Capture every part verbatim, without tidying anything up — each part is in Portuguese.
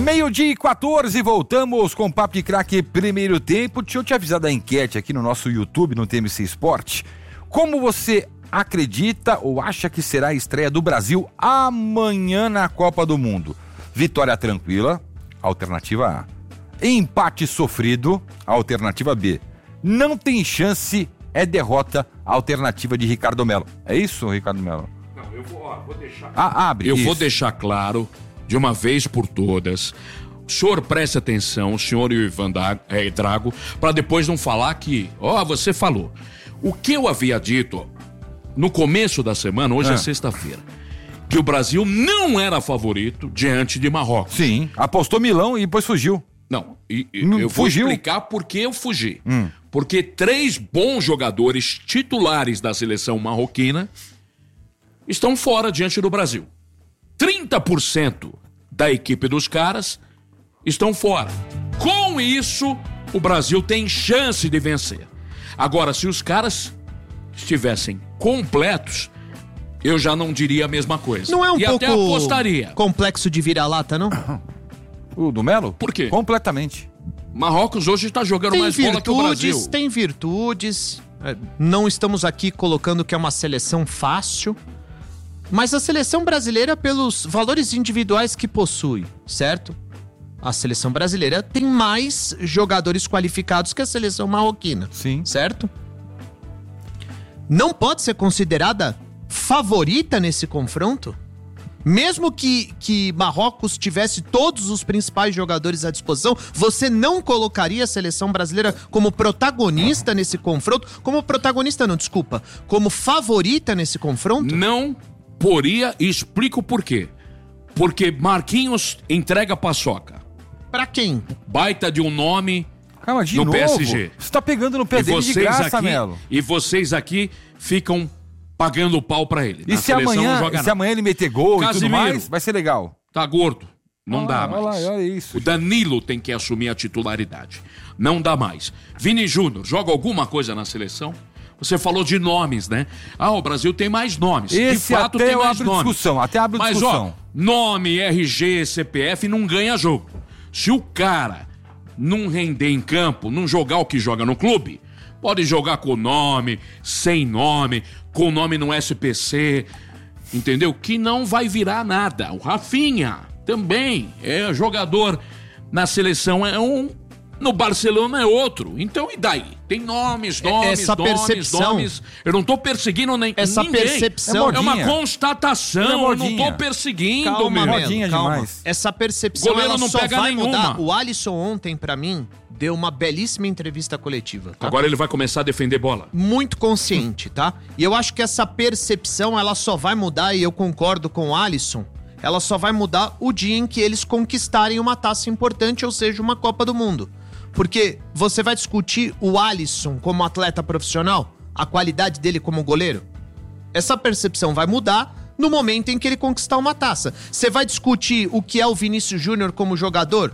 Meio-dia e quatorze, voltamos com o Papo de Craque primeiro tempo. Deixa eu te avisar da enquete aqui no nosso YouTube, no T M C Esporte. Como você acredita ou acha que será a estreia do Brasil amanhã na Copa do Mundo? Vitória tranquila, alternativa A. Empate sofrido, alternativa B. Não tem chance, é derrota, alternativa de Ricardo Melo. É isso, Ricardo Melo? Não, eu vou, ó, vou deixar... Ah, abre, Eu isso. vou deixar claro, de uma vez por todas, o senhor preste atenção, o senhor e o Ivan Drago, para depois não falar que, ó, você falou. O que eu havia dito no começo da semana, hoje é, é sexta-feira, que o Brasil não era favorito diante de Marrocos. Sim, apostou Milão e depois fugiu. Não, e, e Hum, eu vou fugiu. explicar por que eu fugi. Hum. Porque três bons jogadores titulares da seleção marroquina estão fora diante do Brasil. trinta por cento da equipe dos caras estão fora. Com isso, o Brasil tem chance de vencer. Agora, se os caras estivessem completos, eu já não diria a mesma coisa. Não é um e pouco até apostaria. complexo de vira-lata, não? O do Melo? Por quê? Completamente. Marrocos hoje está jogando Tem mais bola que o Brasil. virtudes, tem virtudes. É, Não estamos aqui colocando que é uma seleção fácil. Mas a seleção brasileira, pelos valores individuais que possui, certo? A seleção brasileira tem mais jogadores qualificados que a seleção marroquina. Sim. Certo? Não pode ser considerada favorita nesse confronto? Mesmo que, que Marrocos tivesse todos os principais jogadores à disposição, você não colocaria a seleção brasileira como protagonista nesse confronto? Como protagonista não, desculpa. Como favorita nesse confronto? Não poria, e explico por quê. Porque Marquinhos entrega paçoca. Pra quem? Baita de um nome Calma, de no novo? P S G. Você tá pegando no pé E dele de vocês graça, aqui, Melo. e vocês aqui ficam pagando pau pra ele. E Na se seleção não amanhã, joga e se nada. amanhã ele meter gol e tudo Casimiro. mais, vai ser legal. Tá gordo. Não Ah, dá olha mais. lá, olha isso, O Danilo tem que assumir a titularidade. Não dá mais. Vini Júnior, joga alguma coisa na seleção? Você falou de nomes, né? Ah, o Brasil tem mais nomes. Esse de fato até tem eu mais abro nomes. discussão, até abro Mas, discussão. ó, nome, R G, C P F não ganha jogo. Se o cara não render em campo, não jogar o que joga no clube, pode jogar com nome, sem nome, com nome no S P C, entendeu? Que não vai virar nada. O Rafinha também é jogador na seleção, é um, no Barcelona é outro. Então, e daí? Tem nomes, nomes, Essa nomes, percepção- nomes. Eu não tô perseguindo nem Essa ninguém. percepção- É uma modinha. constatação, É eu não modinha. tô perseguindo, Calma, meu. Melo, modinha calma. demais. Essa percepção Goleiro ela não só pega vai nenhuma. mudar. O Alisson ontem, pra mim, deu uma belíssima entrevista coletiva. Tá? Agora ele vai começar a defender bola. Muito consciente, tá? E eu acho que essa percepção, ela só vai mudar, e eu concordo com o Alisson, ela só vai mudar o dia em que eles conquistarem uma taça importante, ou seja, uma Copa do Mundo. Porque você vai discutir o Alisson como atleta profissional, a qualidade dele como goleiro? Essa percepção vai mudar no momento em que ele conquistar uma taça. Você vai discutir o que é o Vinícius Júnior como jogador?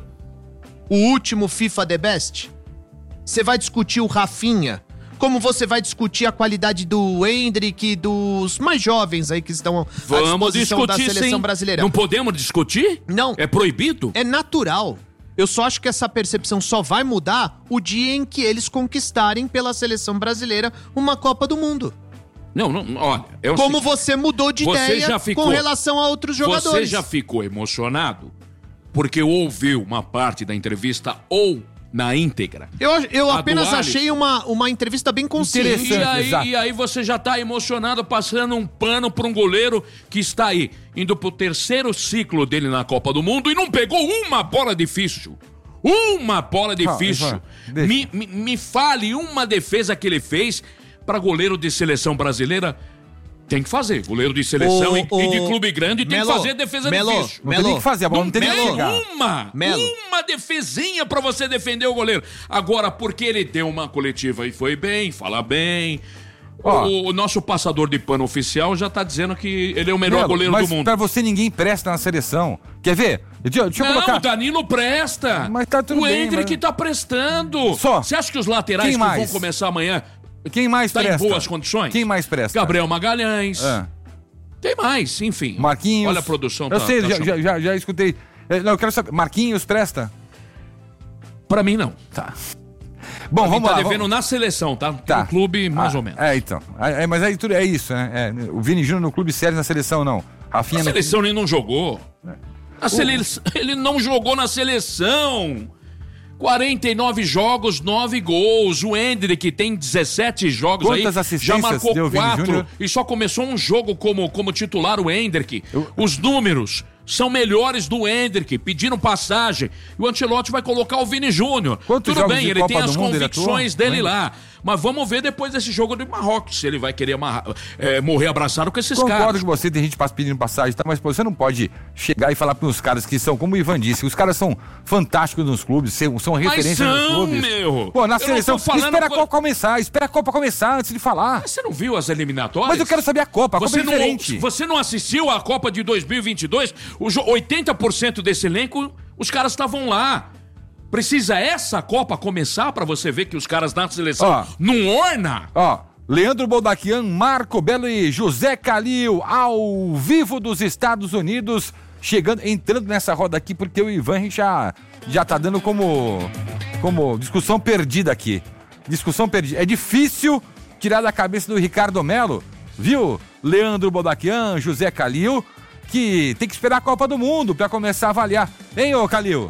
O último FIFA The Best? Você vai discutir o Rafinha? Como você vai discutir a qualidade do Endrick e dos mais jovens aí que estão à Vamos disposição da discutir, seleção sim. brasileira? Não podemos discutir? Não. É proibido? É natural. Eu só acho que essa percepção só vai mudar o dia em que eles conquistarem pela seleção brasileira uma Copa do Mundo. Não, não, olha... É o Como seguinte, você mudou de você ideia já ficou- com relação a outros jogadores. Você já ficou emocionado porque ouviu uma parte da entrevista ou na íntegra? Eu, eu A do apenas Alisson. achei uma, uma entrevista bem consciente. E aí, exato. e aí você já tá emocionado passando um pano pra um goleiro que está aí, indo pro terceiro ciclo dele na Copa do Mundo e não pegou uma bola difícil. Uma bola Calma, difícil. Ivan, deixa. Me, me, me fale uma defesa que ele fez pra goleiro de seleção brasileira. Tem que fazer. Goleiro de seleção Ô, e, ô, e de clube grande tem Melo, que fazer defesa Melo, difícil. Não tem nem que fazer, a bola não, tem nem que Tem chegar. uma, Melo. uma defesinha pra você defender o goleiro. Agora, porque ele deu uma coletiva e foi bem, fala bem. Ó. o, o nosso passador de pano oficial já tá dizendo que ele é o melhor Melo, goleiro mas do mundo. pra você ninguém presta na seleção. Quer ver? Deixa, deixa eu Não, colocar... o Danilo presta. Mas tá tudo o bem, Endrick mas- tá prestando. Só. Você acha que os laterais Quem que mais? vão começar amanhã Quem mais tá presta? em boas condições? Quem mais presta? Gabriel Magalhães. Ah. Tem mais, enfim. Marquinhos. Olha a produção. Eu tá- sei, tá já, chamando. já, já, já escutei. Não, eu quero saber, Marquinhos presta? Pra mim, não. Tá. Bom, vamos tá lá. devendo vamos... na seleção, tá? Tá. No clube, mais ah, ou menos. É, então. É, mas aí tudo é isso, né? É, o Vini Júnior no clube sério, na seleção não. Rafinha na seleção ele não jogou. É. A sele... Ele não jogou na seleção. quarenta e nove jogos, nove gols. O Endrick tem dezessete jogos. Quantas aí, assistências já marcou deu o Vini quatro Júnior? e só começou um jogo como, como titular o Endrick. Eu... Os números são melhores do Endrick, pediram passagem. E o Ancelotti vai colocar o Vini Júnior. Quantos Tudo jogos bem, de ele Copa tem do as Mundo ele convicções atuou? dele lá. Mas vamos ver depois desse jogo do Marrocos, se ele vai querer amarrar, é, morrer abraçado com esses Concordo caras. com você, tem gente pedindo passagem, tá? Mas pô, você não pode chegar e falar para os caras que são, como o Ivan disse, os caras são fantásticos nos clubes, são referência nos são, clubes. meu! Pô, na Eu seleção, não tô falando espera a co- Copa começar, espera a Copa começar antes de falar. Mas você não viu as eliminatórias? Mas eu quero saber a Copa, a Você Copa é não, diferente. você não assistiu a Copa de dois mil e vinte e dois? O jo- oitenta por cento desse elenco, os caras estavam lá. Precisa essa Copa começar pra você ver que os caras na seleção Ó. não orna? Ó, Leandro Boldaquian, Marco Belo e José Calil, ao vivo dos Estados Unidos, chegando, entrando nessa roda aqui, porque o Ivan já, já tá dando como, como discussão perdida aqui. Discussão perdida. É difícil tirar da cabeça do Ricardo Melo, viu? Leandro Boldaquian, José Calil, que tem que esperar a Copa do Mundo pra começar a avaliar. Hein, ô Calil?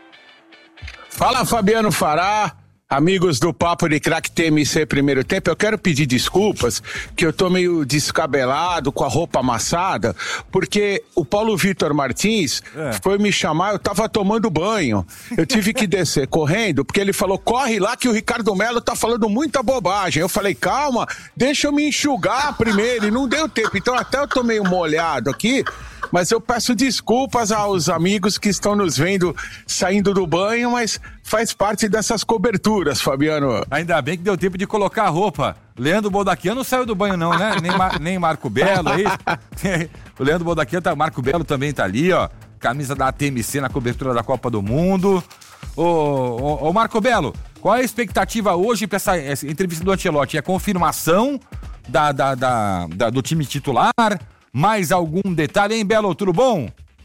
Fala, Fabiano Fará, amigos do Papo de Craque T M C Primeiro Tempo. Eu quero pedir desculpas, que eu tô meio descabelado, com a roupa amassada, porque o Paulo Vitor Martins É. foi me chamar, eu tava tomando banho. Eu tive que descer correndo, porque ele falou, corre lá que o Ricardo Melo tá falando muita bobagem. Eu falei, calma, deixa eu me enxugar primeiro, e não deu tempo. Então até eu tô meio molhado aqui, mas eu peço desculpas aos amigos que estão nos vendo saindo do banho, mas faz parte dessas coberturas, Fabiano. Ainda bem que deu tempo de colocar a roupa. Leandro Boldaquian não saiu do banho não, né? Nem, Mar- nem Marco Belo, é isso? O Leandro Boldaquian, tá, Marco Belo também tá ali, ó. Camisa da T M C na cobertura da Copa do Mundo. Ô, ô, ô Marco Belo, qual é a expectativa hoje para essa, essa entrevista do Ancelotti? É a confirmação da, da, da, da- do time titular? Mais algum detalhe, hein, Belo? Tudo bom?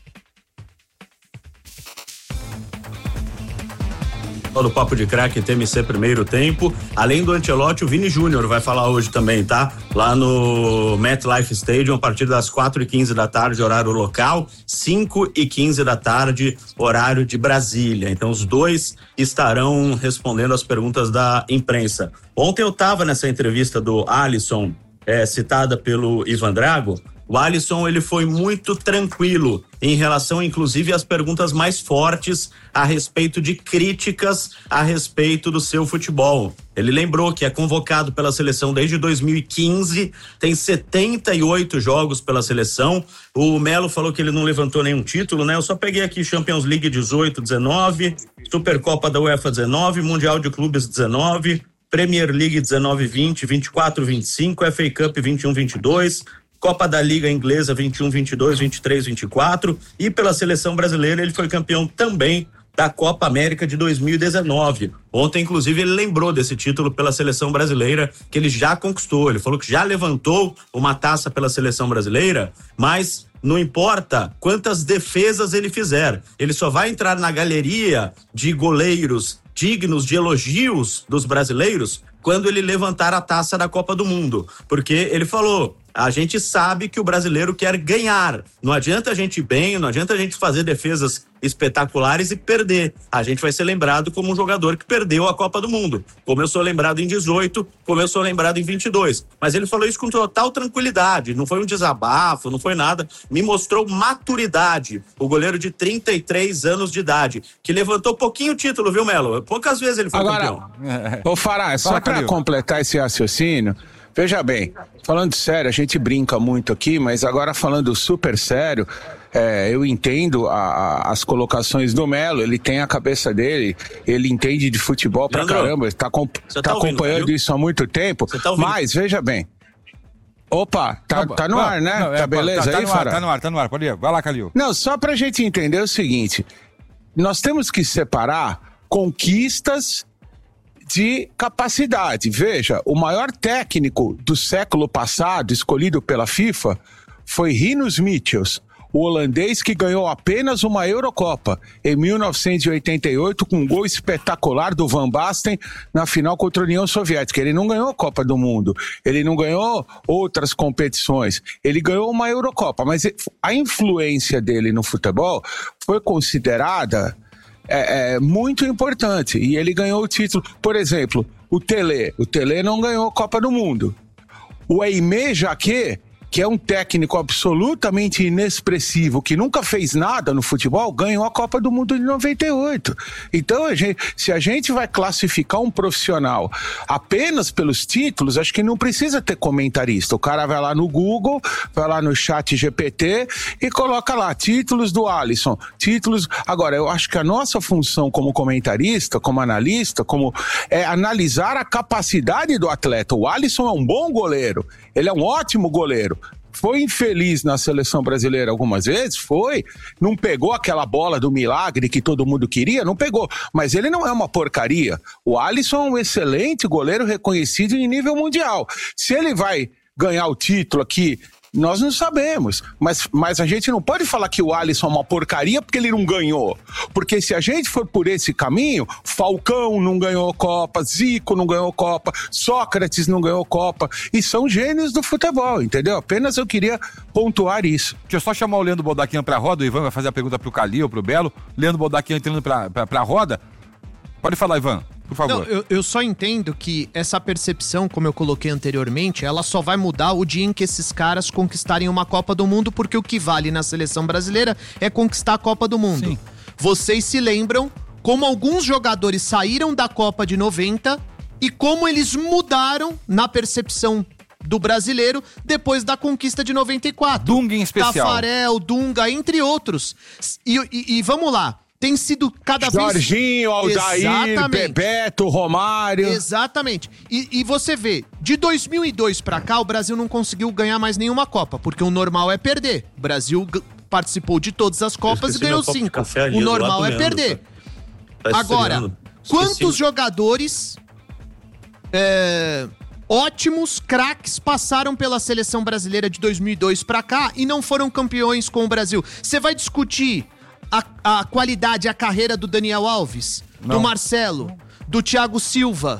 Do Papo de Craque T M C Primeiro Tempo. Além do Ancelotti, o Vini Júnior vai falar hoje também, tá? Lá no MetLife Stadium, a partir das quatro e quinze da tarde, horário local, cinco e quinze da tarde, horário de Brasília. Então, os dois estarão respondendo as perguntas da imprensa. Ontem eu tava nessa entrevista do Alisson, é, citada pelo Ivan Drago. O Alisson, ele foi muito tranquilo em relação, inclusive, às perguntas mais fortes a respeito de críticas a respeito do seu futebol. Ele lembrou que é convocado pela seleção desde dois mil e quinze, tem setenta e oito jogos pela seleção. O Melo falou que ele não levantou nenhum título, né? Eu só peguei aqui Champions League dezoito, dezenove, Supercopa da UEFA dezenove, Mundial de Clubes dezenove, Premier League dezenove, vinte, vinte e quatro, vinte e cinco, F A Cup vinte e um, vinte e dois, Copa da Liga Inglesa vinte e um, vinte e dois, vinte e três, vinte e quatro, e pela seleção brasileira ele foi campeão também da Copa América de dois mil e dezenove. Ontem, inclusive, ele lembrou desse título pela seleção brasileira que ele já conquistou. Ele falou que já levantou uma taça pela seleção brasileira, mas não importa quantas defesas ele fizer, ele só vai entrar na galeria de goleiros dignos de elogios dos brasileiros quando ele levantar a taça da Copa do Mundo, porque ele falou, a gente sabe que o brasileiro quer ganhar, não adianta a gente ir bem, não adianta a gente fazer defesas espetaculares e perder, a gente vai ser lembrado como um jogador que perdeu a Copa do Mundo, como eu sou lembrado em dezoito, como eu sou lembrado em vinte e dois, mas ele falou isso com total tranquilidade, não foi um desabafo, não foi nada, me mostrou maturidade, o goleiro de trinta e três anos de idade, que levantou pouquinho título, viu, Melo? Poucas vezes ele foi Agora, campeão. ô Fará, só Fala, para Calil. completar esse raciocínio, veja bem, falando sério, a gente brinca muito aqui, mas agora falando super sério, é, eu entendo a, a, as colocações do Melo, ele tem a cabeça dele, ele entende de futebol pra Leandro, caramba, está tá, você tá tá ouvindo, acompanhando viu? isso há muito tempo, Você tá ouvindo? mas veja bem, opa, tá, tá no ar, né? Não, é, tá beleza tá, tá aí, no ar, Fará? tá no ar, tá no ar, pode ir, vai lá, Calil. Não, só pra gente entender o seguinte, nós temos que separar conquistas de capacidade. Veja, o maior técnico do século passado, escolhido pela FIFA, foi Rinus Michels. o holandês que ganhou apenas uma Eurocopa em mil novecentos e oitenta e oito com um gol espetacular do Van Basten na final contra a União Soviética. Ele não ganhou a Copa do Mundo, ele não ganhou outras competições, ele ganhou uma Eurocopa, mas a influência dele no futebol foi considerada é, é, muito importante, e ele ganhou o título. Por exemplo, o Tele, o Tele não ganhou a Copa do Mundo. O Aimé Jacquet, que é um técnico absolutamente inexpressivo, que nunca fez nada no futebol, ganhou a Copa do Mundo de noventa e oito. Então, a gente, se a gente vai classificar um profissional apenas pelos títulos, acho que não precisa ter comentarista. O cara vai lá no Google, vai lá no chat G P T e coloca lá, títulos do Alisson, títulos... Agora, eu acho que a nossa função como comentarista, como analista, como é analisar a capacidade do atleta. O Alisson é um bom goleiro, ele é um ótimo goleiro. Foi infeliz na seleção brasileira algumas vezes, foi, não pegou aquela bola do milagre que todo mundo queria, não pegou, mas ele não é uma porcaria. O Alisson é um excelente goleiro reconhecido em nível mundial. Se ele vai ganhar o título aqui, nós não sabemos, mas, mas a gente não pode falar que o Alisson é uma porcaria porque ele não ganhou, porque se a gente for por esse caminho, Falcão não ganhou Copa, Zico não ganhou Copa, Sócrates não ganhou Copa, e são gênios do futebol, entendeu? Apenas eu queria pontuar isso. Deixa eu só chamar o Leandro Boldaquian pra roda, o Ivan vai fazer a pergunta pro Calil, pro Belo, Leandro Boldaquian entrando pra, pra, pra roda. Pode falar, Ivan. Por favor. Não, eu, eu só entendo que essa percepção, como eu coloquei anteriormente, ela só vai mudar o dia em que esses caras conquistarem uma Copa do Mundo, porque o que vale na seleção brasileira é conquistar a Copa do Mundo. Sim. Vocês se lembram como alguns jogadores saíram da Copa de noventa e como eles mudaram na percepção do brasileiro depois da conquista de noventa e quatro. Dunga em especial. Tafarel, Dunga, entre outros. E, e, e vamos lá. Tem sido cada Jorginho, vez... Jorginho, Aldair, Bebeto, Romário... Exatamente. E, e você vê, de dois mil e dois pra cá, o Brasil não conseguiu ganhar mais nenhuma Copa, porque o normal é perder. O Brasil g- participou de todas as Copas e ganhou cinco. O normal é perder. Tá Agora, quantos jogadores é, ótimos, craques, passaram pela seleção brasileira de dois mil e dois pra cá e não foram campeões com o Brasil? Você vai discutir... A, a qualidade, a carreira do Daniel Alves, não. do Marcelo, do Thiago Silva.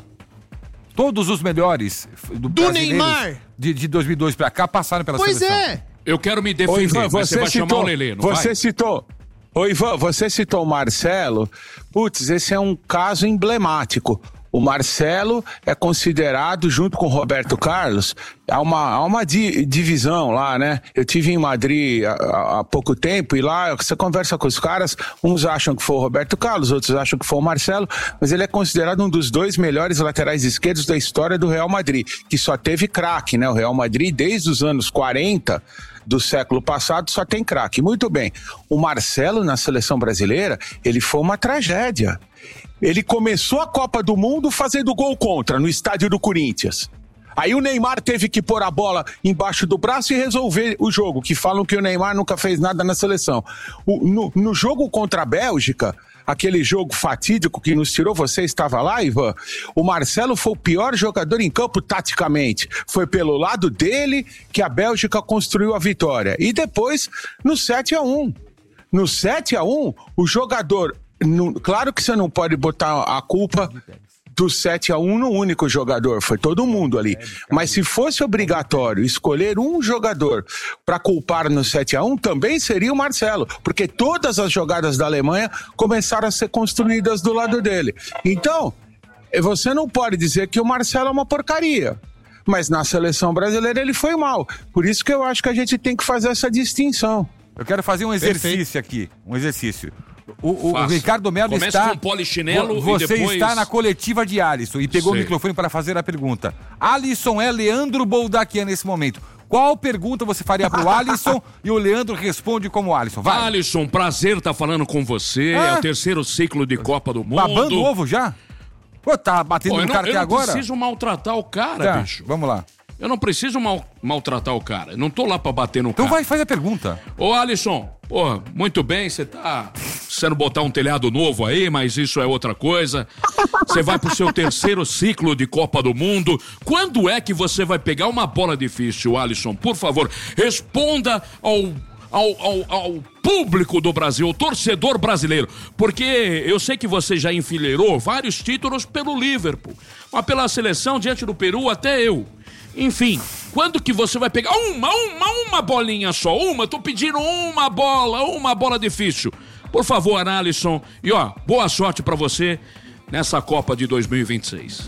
Todos os melhores do, do Neymar. De, de dois mil e dois pra cá passaram pela pois seleção. Pois é. Eu quero me defender, Ô, Ivan, mas você, você vai citou, chamar o Lelê, não você vai? citou... Ô, Ivan, você citou o Marcelo. Putz, esse é um caso emblemático. O Marcelo é considerado, junto com o Roberto Carlos, há uma, há uma di, divisão lá, né? Eu tive em Madrid há, há pouco tempo e lá você conversa com os caras, uns acham que foi o Roberto Carlos, outros acham que foi o Marcelo, mas ele é considerado um dos dois melhores laterais esquerdos da história do Real Madrid, que só teve craque, né? O Real Madrid, desde os anos quarenta do século passado, só tem craque. Muito bem. O Marcelo, na seleção brasileira, ele foi uma tragédia. Ele começou a Copa do Mundo fazendo gol contra, no estádio do Corinthians. Aí o Neymar teve que pôr a bola embaixo do braço e resolver o jogo, que falam que o Neymar nunca fez nada na seleção. O, no, no jogo contra a Bélgica, aquele jogo fatídico que nos tirou, você estava lá, Ivan? O Marcelo foi o pior jogador em campo taticamente. Foi pelo lado dele que a Bélgica construiu a vitória. E depois, no sete a um. No sete a um, o jogador... No, claro que você não pode botar a culpa do sete a um no único jogador, foi todo mundo ali. Mas se fosse obrigatório escolher um jogador para culpar no sete a um, também seria o Marcelo, porque todas as jogadas da Alemanha começaram a ser construídas do lado dele. Então, você não pode dizer que o Marcelo é uma porcaria, mas na seleção brasileira ele foi mal. Por isso que eu acho que a gente tem que fazer essa distinção. Eu quero fazer um exercício Perfeito. aqui, um exercício. O, o, o Ricardo Melo Começa está... com polichinelo Você e depois... está na coletiva de Alisson e pegou Sei. o microfone para fazer a pergunta. Alisson é Leandro Boldaquian nesse momento. Qual pergunta você faria pro Alisson e o Leandro responde como Alisson? Vai. Alisson, prazer estar falando com você. Ah. É o terceiro ciclo de Copa do Mundo. Babando ovo já? Pô, tá batendo Pô, no não, cara até agora? Eu não preciso maltratar o cara, tá, bicho. Vamos lá. Eu não preciso mal, maltratar o cara. Eu não tô lá pra bater no então cara. Então vai, faz a pergunta. Ô, Alisson, pô, muito bem, você tá precisando botar um telhado novo aí, mas isso é outra coisa. Você vai pro seu terceiro ciclo de Copa do Mundo. Quando é que você vai pegar uma bola difícil, Alisson? Por favor, responda ao, ao, ao, ao público do Brasil, ao torcedor brasileiro, porque eu sei que você já enfileirou vários títulos pelo Liverpool, mas pela seleção diante do Peru até eu. Enfim, quando que você vai pegar uma, uma, uma bolinha só, uma, tô pedindo uma bola, uma bola difícil. Por favor, Alisson, e ó, boa sorte pra você nessa Copa de dois mil e vinte e seis.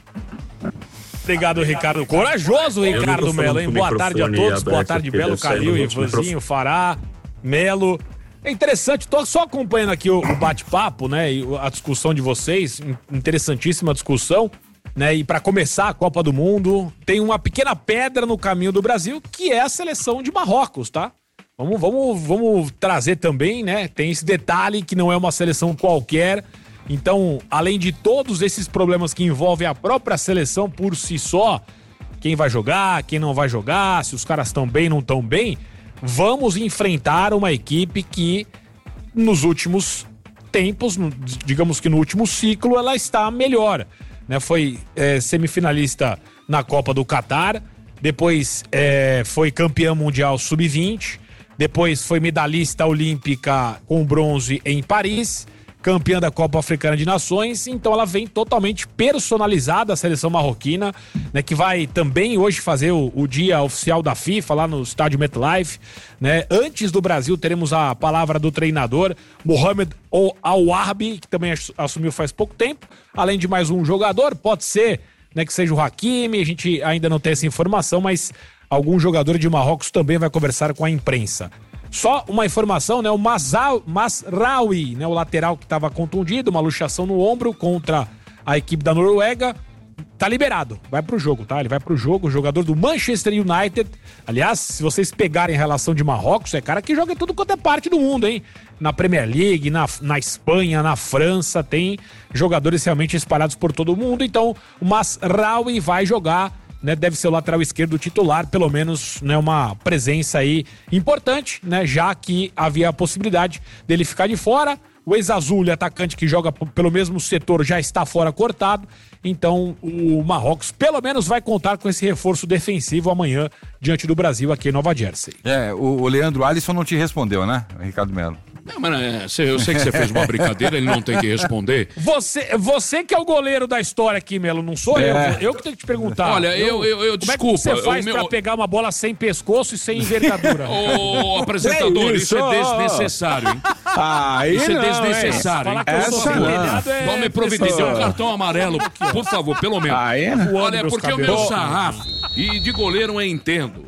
Obrigado, Ricardo. Corajoso, Ricardo Melo, hein? Boa tarde a todos, boa tarde, Belo, Calil, Ivanzinho, Fará, Melo. É interessante, tô só acompanhando aqui o, o bate-papo, né, e a discussão de vocês, interessantíssima discussão, né, e para começar a Copa do Mundo, tem uma pequena pedra no caminho do Brasil, que é a seleção de Marrocos, tá? Vamos, vamos, vamos trazer também, né, tem esse detalhe que não é uma seleção qualquer. Então, além de todos esses problemas que envolvem a própria seleção por si só, quem vai jogar, quem não vai jogar, se os caras estão bem, não estão bem, vamos enfrentar uma equipe que nos últimos tempos, digamos que no último ciclo, ela está melhor, né? Foi é, semifinalista na Copa do Catar, depois é, foi campeã mundial sub vinte, depois foi medalhista olímpica com bronze em Paris, campeã da Copa Africana de Nações, então ela vem totalmente personalizada, a seleção marroquina, né, que vai também hoje fazer o, o dia oficial da FIFA lá no estádio MetLife, né? Antes do Brasil teremos a palavra do treinador Mohamed Al-Warbi, que também assumiu faz pouco tempo, além de mais um jogador, pode ser, né, que seja o Hakimi, a gente ainda não tem essa informação, mas algum jogador de Marrocos também vai conversar com a imprensa. Só uma informação, né? O Mazal, Mazraoui, né? O lateral que estava contundido, uma luxação no ombro contra a equipe da Noruega, tá liberado, vai pro jogo, tá? Ele vai pro jogo, jogador do Manchester United. Aliás, se vocês pegarem a relação de Marrocos, é cara que joga em tudo quanto é parte do mundo, hein? Na Premier League, na, na Espanha, na França, tem jogadores realmente espalhados por todo o mundo. Então, o Mazraoui vai jogar, né, deve ser o lateral esquerdo titular, pelo menos, né, uma presença aí importante, né, já que havia a possibilidade dele ficar de fora. O ex-Azul, atacante que joga p- pelo mesmo setor, já está fora cortado. Então o Marrocos pelo menos vai contar com esse reforço defensivo amanhã diante do Brasil aqui em Nova Jersey. É, o, o Leandro Alisson não te respondeu, né, Ricardo Melo? Não, mas é, cê, eu sei que você fez uma brincadeira, ele não tem que responder. Você, você que é o goleiro da história aqui, Melo, não sou é. eu. Eu que tenho que te perguntar. Olha, eu, eu, eu como desculpa. Como é que você faz meu... pra pegar uma bola sem pescoço e sem envergadura? Ô, apresentador, isso? isso é desnecessário, hein? Ah, isso não, é desnecessário, hein? Essa não. Tome providência, um cartão amarelo, por favor, pelo menos. Ah, é? Olha, é porque o meu sarrafo, e de goleiro eu entendo.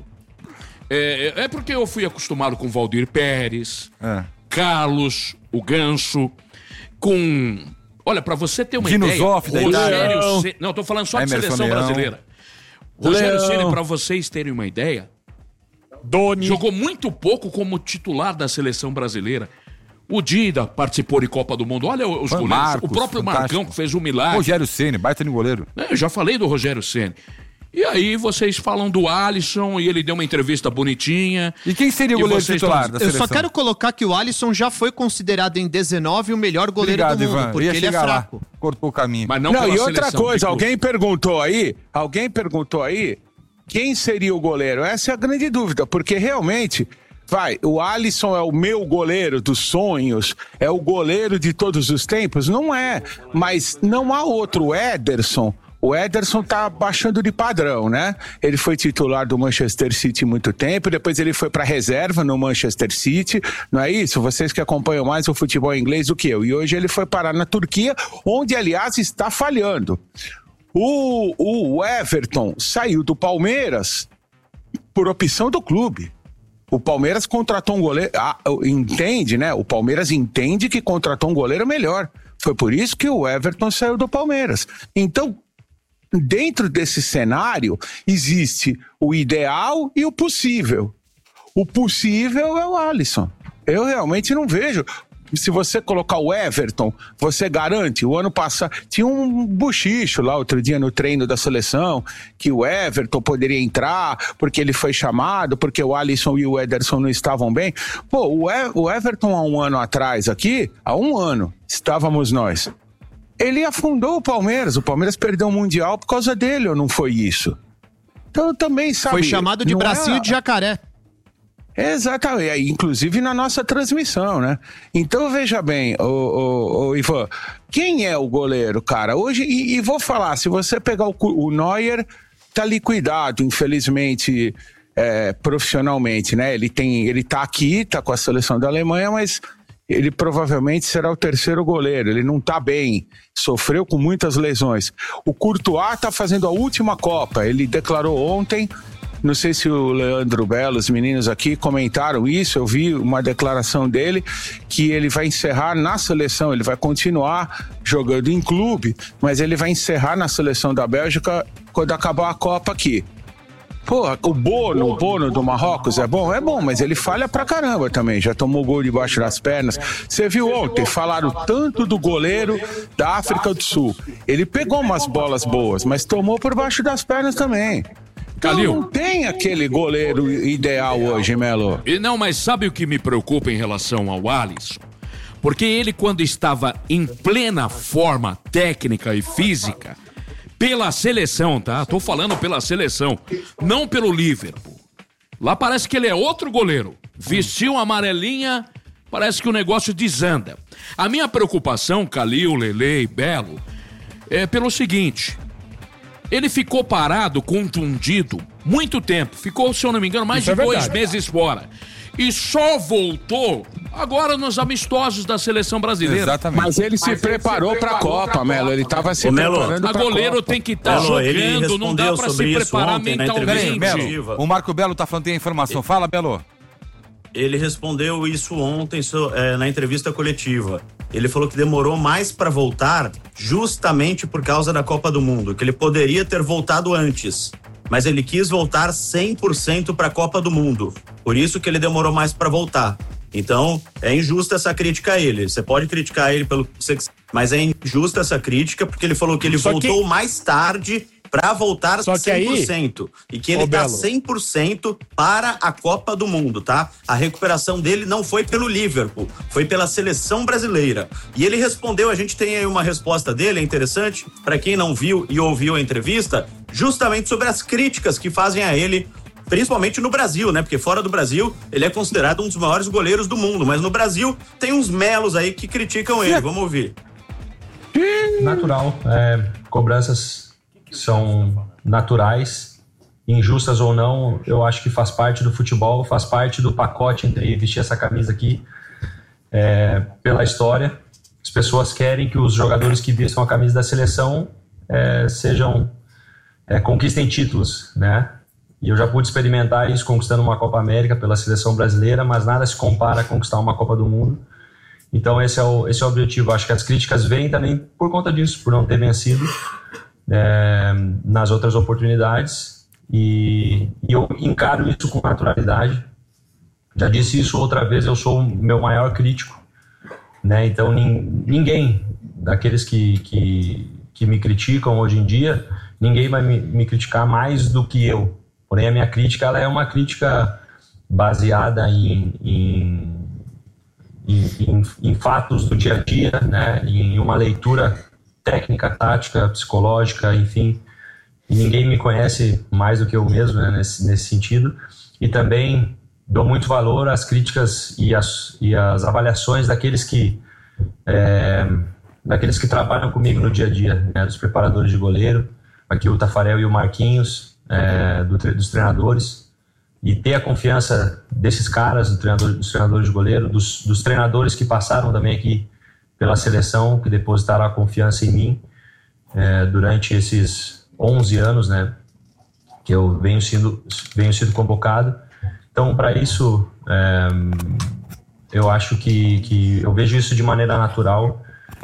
É, é porque eu fui acostumado com Valdir Pérez, é. Carlos, o Ganso, com... Olha, pra você ter uma Dino ideia... Zoff, da Rogério Ceni... Não, tô falando só de Emerson seleção Leão. brasileira. Rogério Ceni, pra vocês terem uma ideia, Doni. jogou muito pouco como titular da seleção brasileira. O Dida participou de Copa do Mundo. Olha os goleiros. Marcos, O próprio fantástico. Marcão que fez um milagre. Rogério Ceni, baita de goleiro. Eu já falei do Rogério Ceni. E aí vocês falam do Alisson e ele deu uma entrevista bonitinha. E quem seria o E goleiro vocês titular estão- da Eu seleção? só quero colocar que o Alisson já foi considerado em dezenove o melhor goleiro Obrigado, do mundo, Ivan. porque Ia ele é chegar lá. fraco. Cortou o caminho. Mas não, Não, pela e outra seleção, coisa, tipo, alguém perguntou aí, alguém perguntou aí, quem seria o goleiro? Essa é a grande dúvida, porque realmente, vai, o Alisson é o meu goleiro dos sonhos, é o goleiro de todos os tempos? Não é, mas não há outro. O Ederson, o Ederson tá baixando de padrão, né? Ele foi titular do Manchester City muito tempo, depois ele foi pra reserva no Manchester City, não é isso? Vocês que acompanham mais o futebol inglês do que eu. E hoje ele foi parar na Turquia, onde, aliás, está falhando. O, o Everton saiu do Palmeiras por opção do clube. O Palmeiras contratou um goleiro, ah, entende, né? O Palmeiras entende que contratou um goleiro melhor. Foi por isso que o Everton saiu do Palmeiras. Então, dentro desse cenário, existe o ideal e o possível. O possível é o Alisson. Eu realmente não vejo. Se você colocar o Everton, você garante. O ano passado tinha um buchicho lá outro dia no treino da seleção, que o Everton poderia entrar porque ele foi chamado, porque o Alisson e o Ederson não estavam bem. Pô, o, e- o Everton há um ano atrás aqui, há um ano, estávamos nós. Ele afundou o Palmeiras. O Palmeiras perdeu o Mundial por causa dele, ou não foi isso? Então também, sabe... Foi chamado de não bracinho é- de jacaré. Exatamente, inclusive na nossa transmissão, né? Então, veja bem, ô, ô, ô, Ivan, quem é o goleiro, cara? Hoje, e, e vou falar, se você pegar o, o Neuer, tá liquidado, infelizmente, é, profissionalmente, né? Ele tem, ele tá aqui, tá com a seleção da Alemanha, mas ele provavelmente será o terceiro goleiro, ele não tá bem, sofreu com muitas lesões. O Courtois tá fazendo a última Copa, ele declarou ontem, não sei se o Leandro Belo, os meninos aqui comentaram isso, eu vi uma declaração dele, que ele vai encerrar na seleção, ele vai continuar jogando em clube, mas ele vai encerrar na seleção da Bélgica quando acabar a Copa aqui. Porra, o Bono, o Bono do Marrocos é bom? É bom, mas ele falha pra caramba também, já tomou gol debaixo das pernas. Você viu ontem, falaram tanto do goleiro da África do Sul. Ele pegou umas bolas boas, mas tomou por baixo das pernas também. Então Calil, não tem aquele goleiro ideal hoje, Melo. E não, mas sabe o que me preocupa em relação ao Alisson? Porque ele, quando estava em plena forma técnica e física, pela seleção, tá? Tô falando pela seleção, não pelo Liverpool. Lá parece que ele é outro goleiro. Vestiu uma amarelinha, parece que o negócio desanda. A minha preocupação, Calil, Lele e Belo, é pelo seguinte: ele ficou parado, contundido, muito tempo. Ficou, se eu não me engano, mais Isso de é dois verdade. meses fora. E só voltou agora nos amistosos da seleção brasileira. Exatamente. Mas ele se preparou pra Copa, Melo. Ele tava se Ô, Melo, preparando A pra goleiro Copa. tem que estar Melo, ele jogando, não dá respondeu pra se sobre isso preparar ontem na mentalmente. entrevista Belo, o Marco Belo tá falando, tem a informação. Fala, Belo. Ele respondeu isso ontem so- é, na entrevista coletiva. Ele falou que demorou mais para voltar justamente por causa da Copa do Mundo, que ele poderia ter voltado antes, mas ele quis voltar cem por cento para a Copa do Mundo. Por isso que ele demorou mais para voltar. Então, é injusta essa crítica a ele. Você pode criticar ele pelo que você quiser, mas é injusta essa crítica porque ele falou que ele Só voltou que- mais tarde para voltar Só que cem por cento. aí- E que ele Ô, tá Belo. cem por cento para a Copa do Mundo, tá? A recuperação dele não foi pelo Liverpool, foi pela seleção brasileira. E ele respondeu, a gente tem aí uma resposta dele, é interessante, para quem não viu e ouviu a entrevista, justamente sobre as críticas que fazem a ele, principalmente no Brasil, né? Porque fora do Brasil, ele é considerado um dos maiores goleiros do mundo, mas no Brasil tem uns melos aí que criticam ele. Vamos ouvir. Natural. É, cobranças são naturais, injustas ou não, eu acho que faz parte do futebol, faz parte do pacote entre vestir essa camisa aqui é, pela história. As pessoas querem que os jogadores que vistam a camisa da seleção é, sejam é, conquistem títulos, né? E eu já pude experimentar isso conquistando uma Copa América pela seleção brasileira, mas nada se compara a conquistar uma Copa do Mundo. Então esse é o, esse é o objetivo. Acho que as críticas vêm também por conta disso, por não ter vencido é, nas outras oportunidades. E, e eu encaro isso com naturalidade. Já disse isso outra vez, eu sou o meu maior crítico, né? Então nin, ninguém daqueles que, que, que me criticam hoje em dia, ninguém vai me, me criticar mais do que eu. Porém a minha crítica ela é uma crítica baseada em, em Em, em, em fatos do dia a dia, né? Em uma leitura técnica, tática, psicológica, enfim. E ninguém me conhece mais do que eu mesmo, né? nesse, nesse sentido. E também dou muito valor às críticas e às, e às avaliações daqueles que, é, daqueles que trabalham comigo no dia a dia, né? Dos preparadores de goleiro, aqui o Tafarel e o Marquinhos, é, do, dos treinadores. E ter a confiança desses caras, do treinador, dos treinadores de goleiro, dos, dos treinadores que passaram também aqui pela seleção, que depositaram a confiança em mim é, durante esses onze anos, né, que eu venho sendo, venho sendo convocado. Então, para isso, é, eu acho que, que eu vejo isso de maneira natural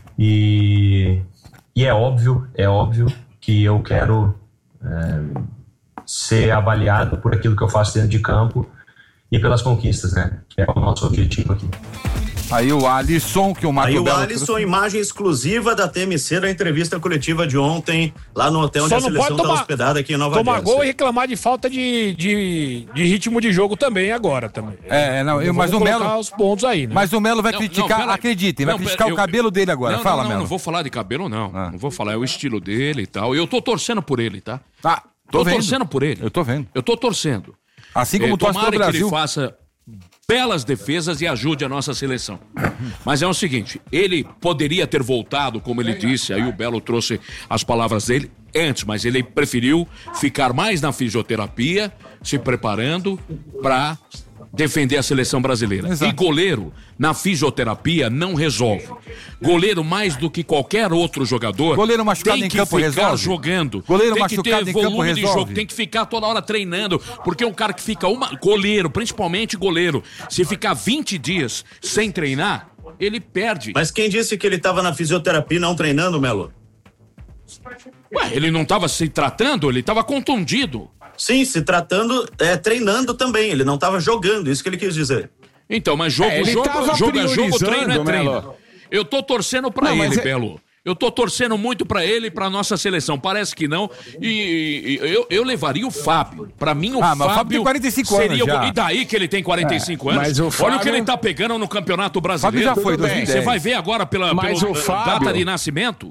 e, e é óbvio, é óbvio que eu quero... É, ser avaliado por aquilo que eu faço dentro de campo e pelas conquistas, né? Que é o nosso objetivo aqui. Aí o Alisson, que o Marco Aí o Belo Alisson, trouxe. imagem exclusiva da T M C da entrevista coletiva de ontem, lá no hotel onde Só a não seleção pode está tomar- hospedada aqui em Nova Tomar Jersey. gol e reclamar de falta de, de, de ritmo de jogo também agora também. É, não, eu, mas o Vamos Melo. colocar os pontos aí, né? Mas o Melo vai Não, criticar, não, pera aí. acreditem, vai Não, criticar pera, o eu- cabelo dele agora. Não, Fala, não, não, Melo. não vou falar de cabelo, não. Ah. Não vou falar, é o estilo dele e tal. Eu tô torcendo por ele, tá? Tá, tô Tô vendo. torcendo por ele. Eu tô vendo. Eu tô torcendo. Assim como É, torce tomara pelo que Brasil. ele faça belas defesas e ajude a nossa seleção. Mas é o seguinte, ele poderia ter voltado, como ele disse, aí o Belo trouxe as palavras dele antes, mas ele preferiu ficar mais na fisioterapia, se preparando para defender a seleção brasileira. Exato. E goleiro, na fisioterapia, não resolve. Goleiro, mais do que qualquer outro jogador, goleiro machucado tem em que campo ficar resolve. jogando. Goleiro tem machucado que ter em volume campo de resolve. jogo, tem que ficar toda hora treinando, porque um cara que fica uma... Goleiro, principalmente goleiro, se ficar vinte dias sem treinar, ele perde. Mas quem disse que ele estava na fisioterapia e não treinando, Melo? Ué, ele não estava se tratando? Ele estava contundido. Sim, se tratando, é, treinando também. Ele não estava jogando, isso que ele quis dizer. Então, mas jogo, é, jogo, jogo é jogo, treino é treino. Melo. Eu tô torcendo pra não, ele, é... Belo. Eu tô torcendo muito pra ele e pra nossa seleção. Parece que não. E, e eu, eu levaria o Fábio. Pra mim, o ah, Fábio, mas o Fábio tem quarenta e cinco seria anos já. E daí que ele tem quarenta e cinco é, anos? Mas o Fábio... Olha o que ele tá pegando no Campeonato Brasileiro. Fábio já foi, dois mil e dez. Você vai ver agora pela mas pelo, o Fábio... data de nascimento?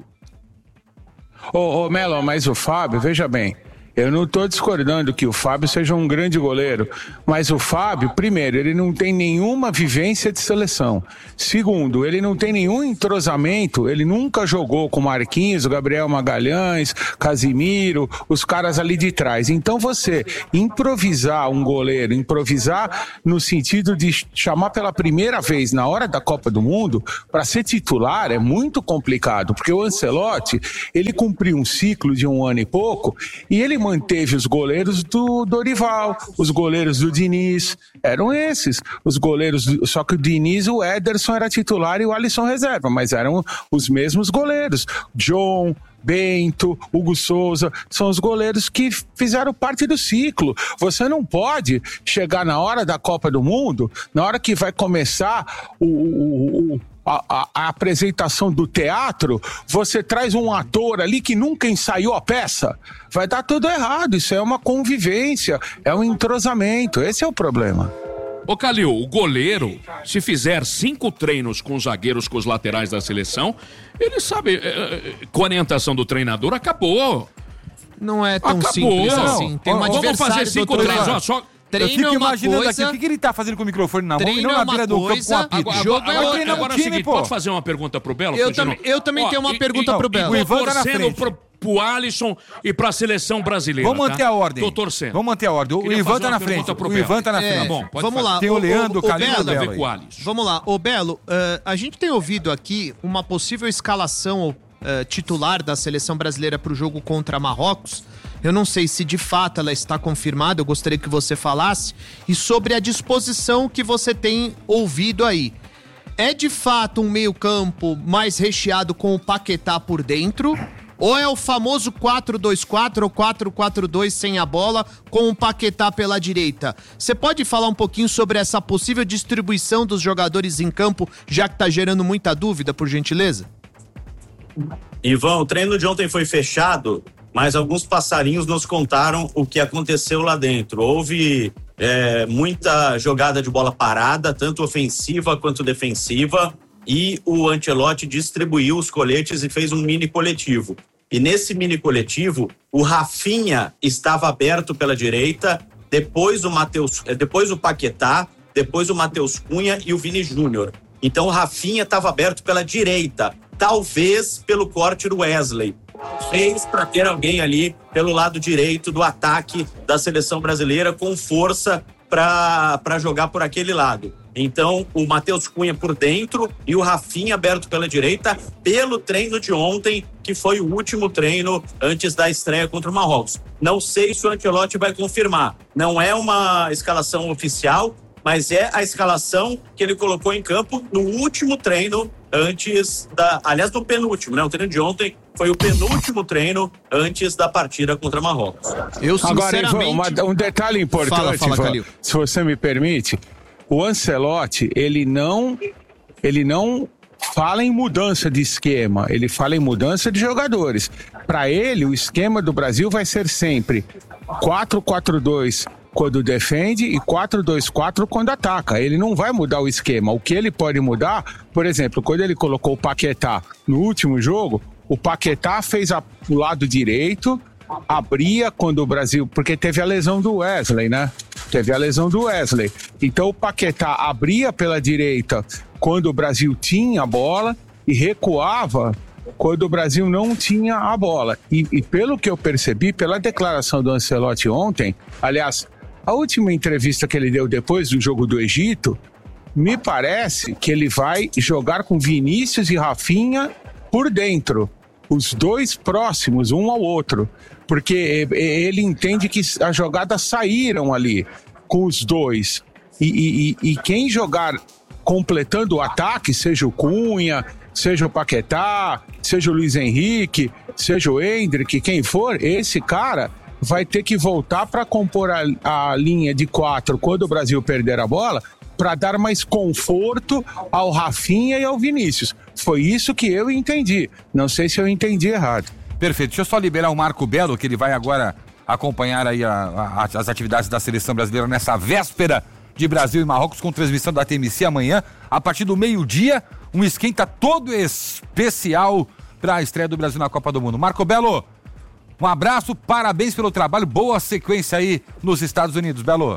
Ô, ô, Melo, mas o Fábio, veja bem, eu não estou discordando que o Fábio seja um grande goleiro, mas o Fábio, primeiro, ele não tem nenhuma vivência de seleção. Segundo, ele não tem nenhum entrosamento, ele nunca jogou com Marquinhos, Gabriel Magalhães, Casimiro, os caras ali de trás. Então você improvisar um goleiro, improvisar no sentido de chamar pela primeira vez na hora da Copa do Mundo para ser titular é muito complicado, porque o Ancelotti, ele cumpriu um ciclo de um ano e pouco e ele manteve os goleiros do Dorival, os goleiros do Diniz, eram esses, os goleiros, do... só que o Diniz, o Ederson era titular e o Alisson reserva, mas eram os mesmos goleiros, John, Bento, Hugo Souza, são os goleiros que fizeram parte do ciclo. Você não pode chegar na hora da Copa do Mundo, na hora que vai começar o, o, o A, a, a apresentação do teatro, você traz um ator ali que nunca ensaiou a peça, vai dar tudo errado. Isso é uma convivência, é um entrosamento, esse é o problema. Ô Calil, o goleiro, se fizer cinco treinos com os zagueiros, com os laterais da seleção, ele sabe, é, com a orientação do treinador, acabou. Não é tão acabou. simples assim. Tem um Vamos adversário fazer cinco treinos, ó, só... Treino eu fico é uma imaginando coisa, aqui, o que, que ele tá fazendo com o microfone na mão e não é na beira do campo com a apito? Agora, jogo agora, é agora, agora é o time, seguinte, pô. pode fazer uma pergunta pro Belo? Eu, tam, eu também ó, tenho uma e, pergunta e, pro Belo. O Ivan tô tá na torcendo frente. pro, pro Alisson e pra seleção brasileira. Vamos manter tá? a ordem. Tô torcendo. Vamos manter a ordem. O Queria Ivan fazer tá uma na frente. pergunta pro O Belo. Ivan tá na É, frente. Bom, pode vamos fazer. lá. Tem o Leandro, o Calil e o Belo. Belo. Com o Alisson. Vamos lá. Ô Belo, uh, a gente tem ouvido aqui uma possível escalação uh, titular da seleção brasileira pro jogo contra Marrocos. Eu não sei se de fato ela está confirmada, eu gostaria que você falasse. E sobre a disposição que você tem ouvido aí. É de fato um meio-campo mais recheado com o Paquetá por dentro? Ou é o famoso quatro dois quatro ou quatro quatro dois sem a bola com o Paquetá pela direita? Você pode falar um pouquinho sobre essa possível distribuição dos jogadores em campo, já que está gerando muita dúvida, por gentileza? Ivan, o treino de ontem foi fechado, mas alguns passarinhos nos contaram o que aconteceu lá dentro. Houve é, muita jogada de bola parada, tanto ofensiva quanto defensiva, e o Ancelotti distribuiu os coletes e fez um mini coletivo. E nesse mini coletivo, o Rafinha estava aberto pela direita, depois o Mateus, depois o Paquetá, depois o Matheus Cunha e o Vini Júnior. Então o Rafinha estava aberto pela direita, talvez pelo corte do Wesley. Fez para ter alguém ali pelo lado direito do ataque da seleção brasileira com força para jogar por aquele lado. Então, o Matheus Cunha por dentro e o Rafinha aberto pela direita pelo treino de ontem, que foi o último treino antes da estreia contra o Marrocos. Não sei se o Ancelotti vai confirmar. Não é uma escalação oficial, mas é a escalação que ele colocou em campo no último treino antes da... Aliás, no penúltimo, né? O treino de ontem foi o penúltimo treino antes da partida contra Marrocos. Eu, Agora, sinceramente... Ivan, uma, um detalhe importante, fala, fala, Ivan, Calil. se você me permite, o Ancelotti, ele não, ele não fala em mudança de esquema, ele fala em mudança de jogadores. Para ele, o esquema do Brasil vai ser sempre quatro quatro dois quando defende e quatro dois quatro quando ataca. Ele não vai mudar o esquema. O que ele pode mudar, por exemplo, quando ele colocou o Paquetá no último jogo, o Paquetá fez a, o lado direito, abria quando o Brasil... Porque teve a lesão do Wesley, né? teve a lesão do Wesley. Então o Paquetá abria pela direita quando o Brasil tinha a bola e recuava quando o Brasil não tinha a bola. E, e pelo que eu percebi, pela declaração do Ancelotti ontem, aliás, a última entrevista que ele deu depois do jogo do Egito, me parece que ele vai jogar com Vinícius e Rafinha por dentro, os dois próximos, um ao outro, porque ele entende que as jogadas saíram ali com os dois. E, e, e quem jogar completando o ataque, seja o Cunha, seja o Paquetá, seja o Luiz Henrique, seja o Endrick, quem for, esse cara vai ter que voltar para compor a, a linha de quatro quando o Brasil perder a bola, para dar mais conforto ao Rafinha e ao Vinícius. Foi isso que eu entendi. Não sei se eu entendi errado. Perfeito. Deixa eu só liberar o Marco Belo, que ele vai agora acompanhar aí a, a, as atividades da seleção brasileira nessa véspera de Brasil e Marrocos, com transmissão da T M C amanhã, a partir do meio-dia, um esquenta todo especial para a estreia do Brasil na Copa do Mundo. Marco Belo, um abraço, parabéns pelo trabalho, boa sequência aí nos Estados Unidos, Belo.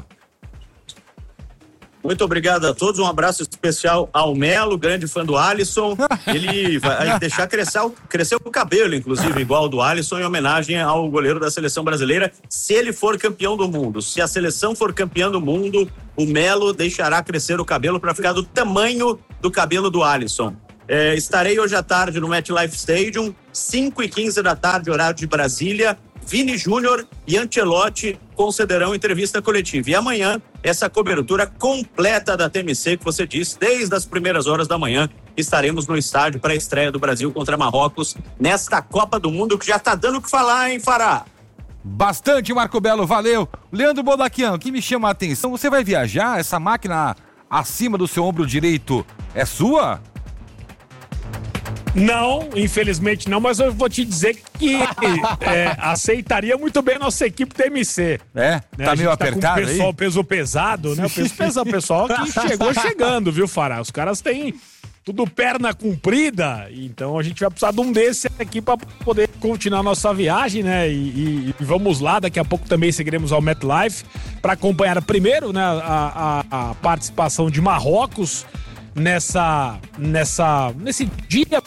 Muito obrigado a todos, um abraço especial ao Melo, grande fã do Alisson. Ele vai deixar crescer, crescer o cabelo, inclusive, igual ao do Alisson, em homenagem ao goleiro da seleção brasileira, se ele for campeão do mundo. Se a seleção for campeã do mundo, o Melo deixará crescer o cabelo para ficar do tamanho do cabelo do Alisson. É, estarei hoje à tarde no MetLife Stadium, cinco e quinze da tarde, horário de Brasília. Vini Júnior e Ancelotti concederão entrevista coletiva. E amanhã, essa cobertura completa da T M C, que você disse, desde as primeiras horas da manhã, estaremos no estádio para a estreia do Brasil contra Marrocos nesta Copa do Mundo, que já está dando o que falar, hein, Fará? Bastante, Marco Belo, valeu. Leandro Bodaquian, o que me chama a atenção, você vai viajar? Essa máquina acima do seu ombro direito é sua? Não, infelizmente não, mas eu vou te dizer que é, aceitaria muito bem a nossa equipe T M C. É? Né? Tá meio tá apertado com o pessoal, aí? peso pesado, né? O peso pesado, o pessoal que chegou chegando, viu, Fará? Os caras têm tudo perna comprida, então a gente vai precisar de um desse aqui para poder continuar a nossa viagem, né? E, e, e vamos lá, daqui a pouco também seguiremos ao MetLife para acompanhar primeiro, né, a, a, a participação de Marrocos nessa, nessa, nesse dia,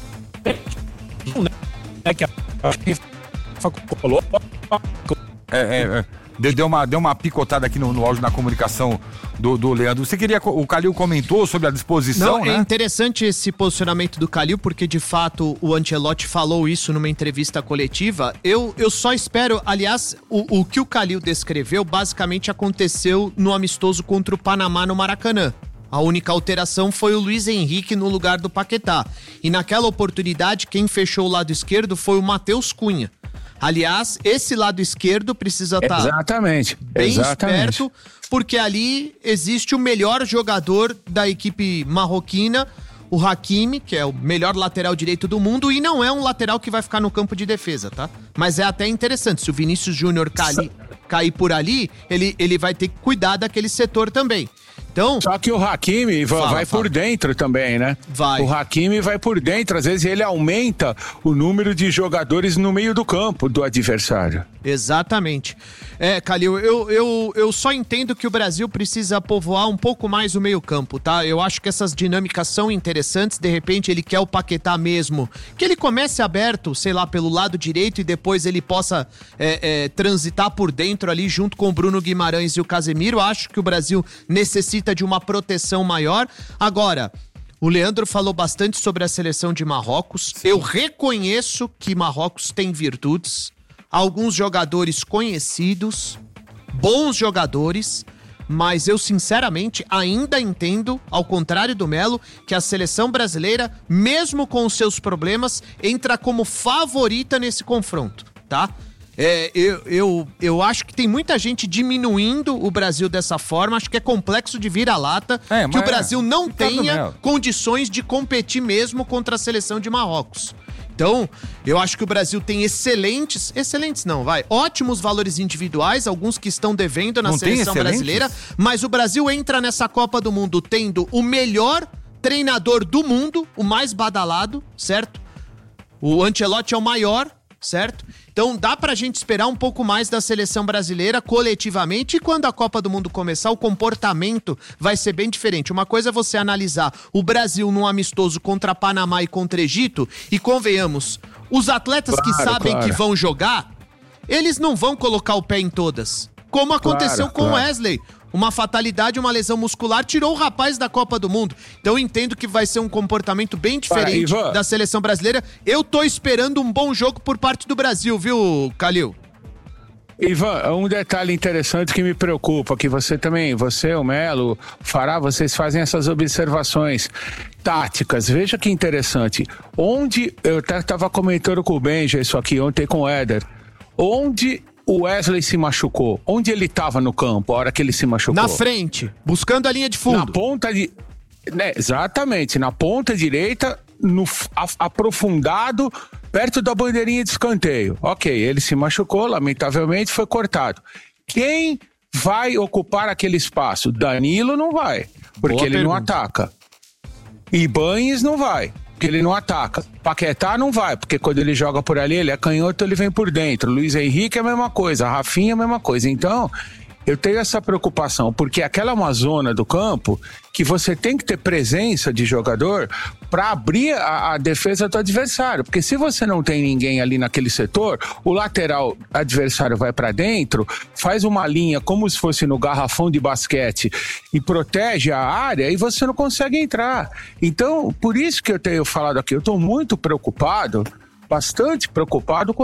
né, que a falou. É, é, é. Deu, deu, uma, deu uma picotada aqui no, no áudio na comunicação do, do Leandro. Você queria, o Calil comentou sobre a disposição, Não, né? É interessante esse posicionamento do Calil, porque de fato o Ancelotti falou isso numa entrevista coletiva. Eu, eu só espero, aliás, o, o que o Calil descreveu basicamente aconteceu no amistoso contra o Panamá no Maracanã. A única alteração foi o Luiz Henrique no lugar do Paquetá. E naquela oportunidade, quem fechou o lado esquerdo foi o Matheus Cunha. Aliás, esse lado esquerdo precisa estar Exatamente. bem Exatamente. esperto, porque ali existe o melhor jogador da equipe marroquina, o Hakimi, que é o melhor lateral direito do mundo, e não é um lateral que vai ficar no campo de defesa, tá? Mas é até interessante, se o Vinícius Júnior cair, cair por ali, ele, ele vai ter que cuidar daquele setor também. Então, só que o Hakimi vai, fala, vai fala. por dentro também, né? Vai. O Hakimi vai por dentro, às vezes ele aumenta o número de jogadores no meio do campo do adversário. Exatamente. É, Calil, eu, eu, eu só entendo que o Brasil precisa povoar um pouco mais o meio-campo, tá? Eu acho que essas dinâmicas são interessantes. De repente, ele quer o Paquetá mesmo. Que ele comece aberto, sei lá, pelo lado direito e depois ele possa é, é, transitar por dentro ali junto com o Bruno Guimarães e o Casemiro. Acho que o Brasil necessita de uma proteção maior. Agora, o Leandro falou bastante sobre a seleção de Marrocos. Eu reconheço que Marrocos tem virtudes. Alguns jogadores conhecidos, bons jogadores, mas eu sinceramente ainda entendo, ao contrário do Melo, que a seleção brasileira, mesmo com os seus problemas, entra como favorita nesse confronto, tá? É, eu, eu, eu acho que tem muita gente diminuindo o Brasil dessa forma, acho que é complexo de vira-lata, é, que o Brasil não tenha condições de competir mesmo contra a seleção de Marrocos. Então, eu acho que o Brasil tem excelentes, excelentes não, vai, ótimos valores individuais, alguns que estão devendo na não seleção brasileira, mas o Brasil entra nessa Copa do Mundo tendo o melhor treinador do mundo, o mais badalado, certo? O Ancelotti é o maior certo? Então dá pra gente esperar um pouco mais da seleção brasileira coletivamente, e quando a Copa do Mundo começar, o comportamento vai ser bem diferente. Uma coisa é você analisar o Brasil num amistoso contra Panamá e contra Egito, e convenhamos, os atletas claro, que sabem claro. que vão jogar, eles não vão colocar o pé em todas. Como aconteceu claro, com o claro. Wesley. Uma fatalidade, uma lesão muscular, tirou o rapaz da Copa do Mundo. Então eu entendo que vai ser um comportamento bem diferente Para, da seleção brasileira. Eu tô esperando um bom jogo por parte do Brasil, viu, Calil? Ivan, um detalhe interessante que me preocupa, que você também, você, o Melo, Fará, vocês fazem essas observações táticas. Veja que interessante. Onde, eu até estava comentando com o Benja isso aqui ontem com o Éder, onde o Wesley se machucou? Onde ele estava no campo, a hora que ele se machucou? Na frente, buscando a linha de fundo. Na ponta de... Né, exatamente, na ponta direita, no, a, aprofundado, perto da bandeirinha de escanteio. Ok, ele se machucou, lamentavelmente foi cortado. Quem vai ocupar aquele espaço? Danilo não vai, porque Boa ele pergunta. não ataca. Ibañez não vai, porque ele não ataca. Paquetá não vai, porque quando ele joga por ali, ele é canhoto, ele vem por dentro. Luiz Henrique é a mesma coisa, Rafinha é a mesma coisa. Então, eu tenho essa preocupação, porque aquela é uma zona do campo que você tem que ter presença de jogador para abrir a, a defesa do adversário, porque se você não tem ninguém ali naquele setor, o lateral adversário vai para dentro, faz uma linha como se fosse no garrafão de basquete e protege a área e você não consegue entrar. Então, por isso que eu tenho falado aqui, eu estou muito preocupado, bastante preocupado com